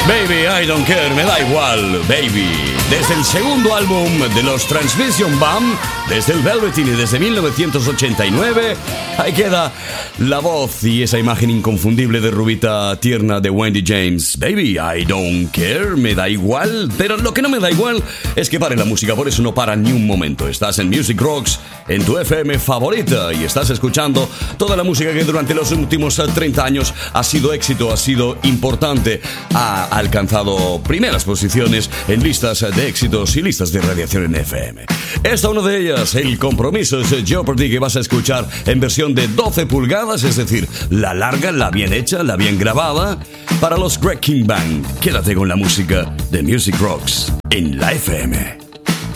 Baby, I don't care, me da igual, baby. Desde el segundo álbum de los Transmission Band, desde el Velveteen y desde 1989, ahí queda la voz y esa imagen inconfundible de rubita tierna de Wendy James. Baby, I don't care, me da igual. Pero lo que no me da igual es que pare la música, por eso no para ni un momento. Estás en Music Rocks, en tu FM favorita, y estás escuchando toda la música que durante los últimos 30 años ha sido éxito, ha sido importante, ha alcanzado primeras posiciones en listas de éxitos y listas de radiación en FM. Esta una de ellas, El Compromiso, es Jeopardy, que vas a escuchar en versión de 12 pulgadas, es decir, la larga, la bien hecha, la bien grabada, para los Greg King Band. Quédate con la música de Music Rocks en la FM.